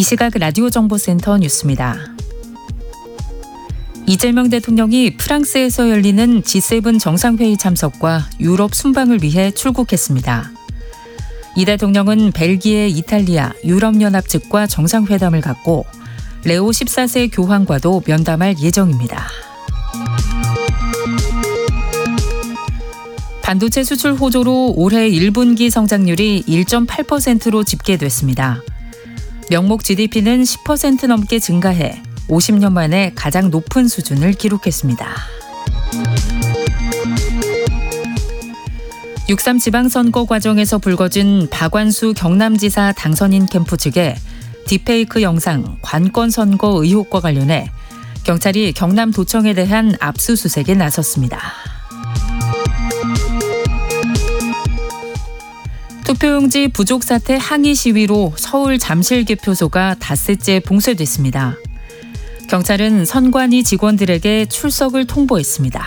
이 시각 라디오 정보센터 뉴스입니다. 이재명 대통령이 프랑스에서 열리는 G7 정상회의 참석과 유럽 순방을 위해 출국했습니다. 이 대통령은 벨기에, 이탈리아, 유럽연합 측과 정상회담을 갖고 레오 14세 교황과도 면담할 예정입니다. 반도체 수출 호조로 올해 1분기 성장률이 1.8%로 집계됐습니다. 명목 GDP는 10% 넘게 증가해 50년 만에 가장 높은 수준을 기록했습니다. 6.3 지방선거 과정에서 불거진 박완수 경남지사 당선인 캠프 측의 딥페이크 영상 관권 선거 의혹과 관련해 경찰이 경남도청에 대한 압수수색에 나섰습니다. 투표용지 부족 사태 항의 시위로 서울 잠실개표소가 닷새째 봉쇄됐습니다. 경찰은 선관위 직원들에게 출석을 통보했습니다.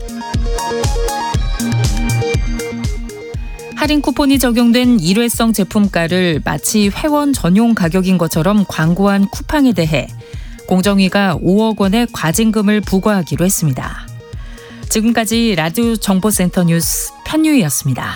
할인 쿠폰이 적용된 일회성 제품가를 마치 회원 전용 가격인 것처럼 광고한 쿠팡에 대해 공정위가 5억 원의 과징금을 부과하기로 했습니다. 지금까지 라디오 정보센터 뉴스 편유희였습니다.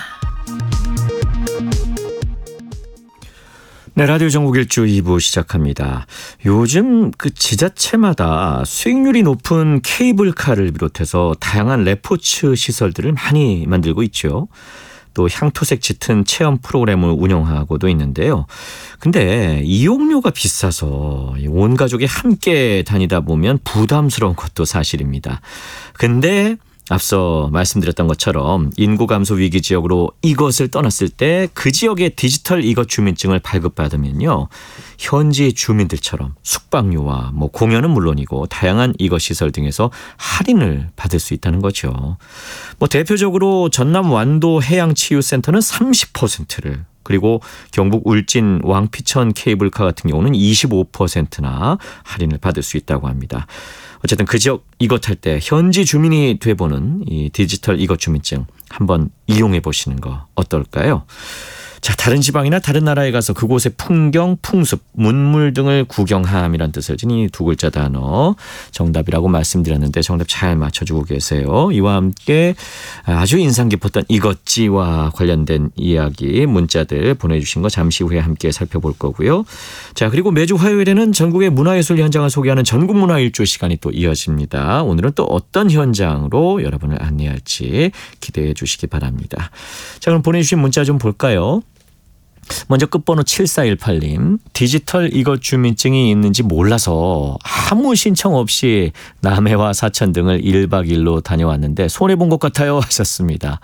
네, 라디오 전국 일주 2부 시작합니다. 요즘 그 지자체마다 수익률이 높은 케이블카를 비롯해서 다양한 레포츠 시설들을 많이 만들고 있죠. 또 향토색 짙은 체험 프로그램을 운영하고도 있는데요. 근데 이용료가 비싸서 온 가족이 함께 다니다 보면 부담스러운 것도 사실입니다. 근데 앞서 말씀드렸던 것처럼 인구 감소 위기 지역으로 이것을 떠났을 때 그 지역의 디지털 이것 주민증을 발급받으면요, 현지 주민들처럼 숙박료와 공연은 물론이고 다양한 이것 시설 등에서 할인을 받을 수 있다는 거죠. 대표적으로 전남 완도 해양치유센터는 30%를, 그리고 경북 울진 왕피천 케이블카 같은 경우는 25%나 할인을 받을 수 있다고 합니다. 어쨌든 그 지역 이것 할 때 현지 주민이 돼보는 이 디지털 이것 주민증 한번 이용해 보시는 거 어떨까요? 자, 다른 지방이나 다른 나라에 가서 그곳의 풍경, 풍습, 문물 등을 구경함이란 뜻을 지닌 이 두 글자 단어 정답이라고 말씀드렸는데 정답 잘 맞춰주고 계세요. 이와 함께 아주 인상 깊었던 이것지와 관련된 이야기 문자들 보내주신 거 잠시 후에 함께 살펴볼 거고요. 자, 그리고 매주 화요일에는 전국의 문화예술 현장을 소개하는 전국문화일주 시간이 또 이어집니다. 오늘은 또 어떤 현장으로 여러분을 안내할지 기대해 주시기 바랍니다. 자, 그럼 보내주신 문자 좀 볼까요? 먼저 끝번호 7418님, 디지털 이것 주민증이 있는지 몰라서 아무 신청 없이 남해와 사천 등을 1박 2일로 다녀왔는데 손해본 것 같아요 하셨습니다.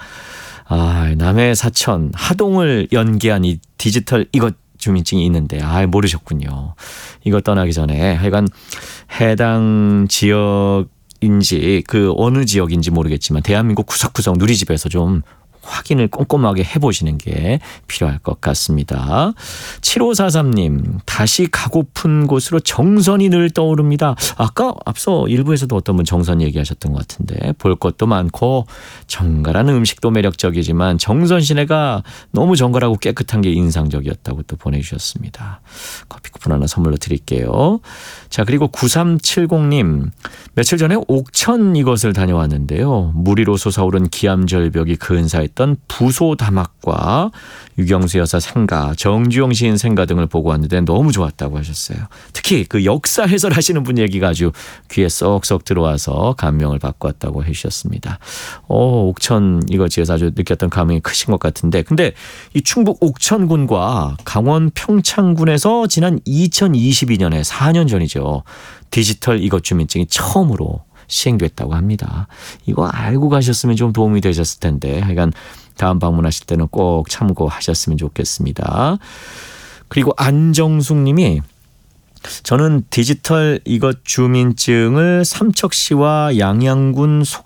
남해 사천 하동을 연계한 이 디지털 이것 주민증이 있는데 모르셨군요. 이거 떠나기 전에 하여간 해당 지역인지 그 어느 지역인지 모르겠지만 대한민국 구석구석 누리집에서 좀 확인을 꼼꼼하게 해보시는 게 필요할 것 같습니다. 7543님, 다시 가고픈 곳으로 정선이 늘 떠오릅니다. 아까 앞서 일부에서도 어떤 분 정선 얘기하셨던 것 같은데 볼 것도 많고 정갈한 음식도 매력적이지만 정선 시내가 너무 정갈하고 깨끗한 게 인상적이었다고 또 보내주셨습니다. 커피 쿠폰 하나 선물로 드릴게요. 자, 그리고 9370님, 며칠 전에 옥천 이것을 다녀왔는데요. 무리로 솟아오른 기암절벽이 근사했던 부소다막과 유경수 여사 생가, 정주영 시인 생가 등을 보고 왔는데 너무 좋았다고 하셨어요. 특히 그 역사 해설하시는 분 얘기가 아주 귀에 쏙쏙 들어와서 감명을 받고 왔다고 해주셨습니다. 옥천 이것지에서 아주 느꼈던 감명이 크신 것 같은데, 근데 이 충북 옥천군과 강원 평창군에서 지난 2022년에 4년 전이죠. 디지털 이것 주민증이 처음으로 시행됐다고 합니다. 이거 알고 가셨으면 좀 도움이 되셨을 텐데 하여간 다음 방문하실 때는 꼭 참고하셨으면 좋겠습니다. 그리고 안정숙 님이 저는 디지털 이것 주민증을 삼척시와 양양군